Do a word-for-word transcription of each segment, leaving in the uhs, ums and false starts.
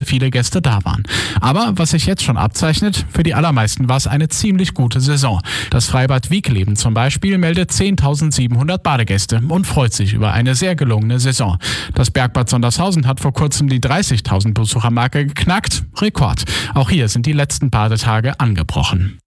viele Gäste da waren. Aber was sich jetzt schon abzeichnet, für die allermeisten war es eine ziemlich gute Saison. Das Freibad Wiegleben zum Beispiel meldet zehntausendsiebenhundert Badegäste und freut sich über eine sehr gelungene Saison. Das Bergbad Sondershausen hat vor kurzem die dreißigtausend Besuchermarke geknackt. Rekord. Auch hier sind die letzten Badetage angebrochen.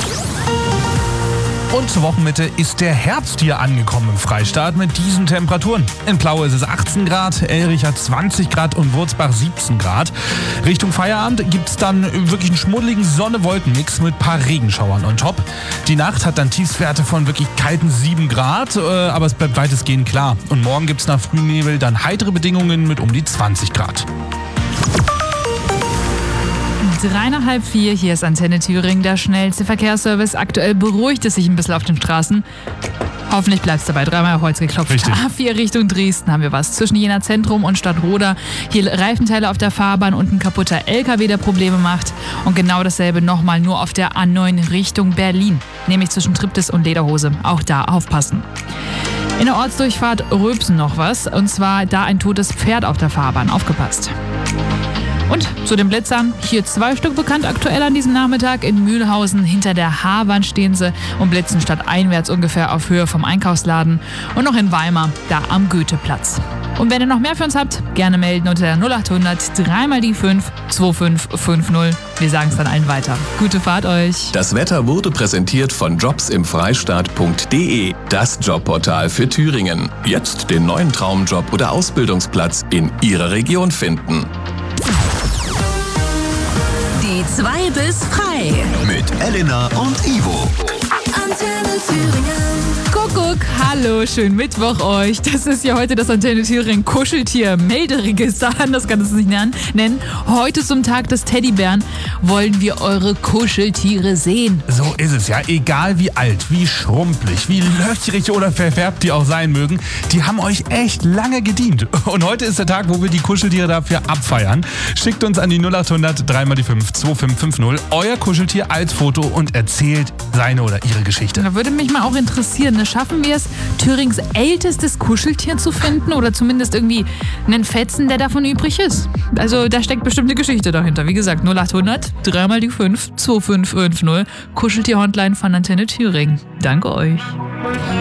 Und zur Wochenmitte ist der Herbst hier angekommen im Freistaat mit diesen Temperaturen. In Plaue ist es achtzehn Grad, Elrich hat zwanzig Grad und Wurzbach siebzehn Grad. Richtung Feierabend gibt es dann wirklich einen schmuddeligen Sonne-Wolken-Mix mit ein paar Regenschauern on top. Die Nacht hat dann Tiefstwerte von wirklich kalten sieben Grad, äh, aber es bleibt weitestgehend klar. Und morgen gibt es nach Frühnebel dann heitere Bedingungen mit um die zwanzig Grad. Drei nach halb vier, hier ist Antenne Thüringen, der schnellste Verkehrsservice. Aktuell beruhigt es sich ein bisschen auf den Straßen. Hoffentlich bleibt es dabei. Dreimal auf Holz geklopft. Richtig. A vier Richtung Dresden haben wir was. Zwischen Jena Zentrum und Stadtroda. Hier Reifenteile auf der Fahrbahn und ein kaputter L K W, der Probleme macht. Und genau dasselbe nochmal nur auf der A neun Richtung Berlin. Nämlich zwischen Triptis und Lederhose. Auch da aufpassen. In der Ortsdurchfahrt Röbsen noch was. Und zwar da ein totes Pferd auf der Fahrbahn. Aufgepasst. Und zu den Blitzern, hier zwei Stück bekannt aktuell an diesem Nachmittag. In Mühlhausen hinter der Haarwand stehen sie und blitzen stadteinwärts ungefähr auf Höhe vom Einkaufsladen. Und noch in Weimar, da am Goetheplatz. Und wenn ihr noch mehr für uns habt, gerne melden unter der null acht hundert drei mal die fünf zwei fünf fünf null. Wir sagen es dann allen weiter. Gute Fahrt euch. Das Wetter wurde präsentiert von jobs im freistaat punkt de, das Jobportal für Thüringen. Jetzt den neuen Traumjob oder Ausbildungsplatz in Ihrer Region finden. Die zwei bis frei. Mit Elena und Ivo. Antenne Thüringen. Kuckuck, hallo, schönen Mittwoch euch. Das ist ja heute das Antenne Thüringen Kuscheltier-Melderegister, anders kann es nicht nennen. Heute zum Tag des Teddybären wollen wir eure Kuscheltiere sehen. So ist es ja. Egal wie alt, wie schrumpelig, wie löchrig oder verfärbt die auch sein mögen, die haben euch echt lange gedient. Und heute ist der Tag, wo wir die Kuscheltiere dafür abfeiern. Schickt uns an die null acht hundert drei mal die fünf zwei fünf fünf null euer Kuscheltier als Foto und erzählt seine oder ihre Geschichte. Da würde mich mal auch interessieren, ne? Schaffen wir es, Thürings ältestes Kuscheltier zu finden oder zumindest irgendwie einen Fetzen, der davon übrig ist? Also da steckt bestimmt eine Geschichte dahinter. Wie gesagt, null acht hundert drei mal die fünf zwei fünf fünf null Kuscheltier-Hotline von Antenne Thüringen. Danke euch.